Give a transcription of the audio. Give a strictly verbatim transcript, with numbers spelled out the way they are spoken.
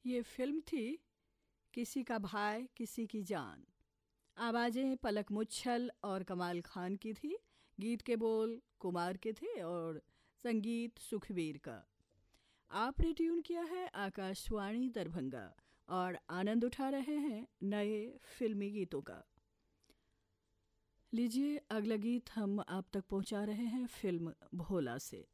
ये फिल्म थी किसी का भाई किसी की जान। आवाज़ें पलक मुच्छल और कमाल खान की थी। गीत के बोल कुमार के थे और संगीत सुखबीर का। आपने ट्यून किया है आकाशवाणी दरभंगा और आनंद उठा रहे हैं नए फिल्मी गीतों का। लीजिए अगला गीत हम आप तक पहुंचा रहे हैं फिल्म भोला से।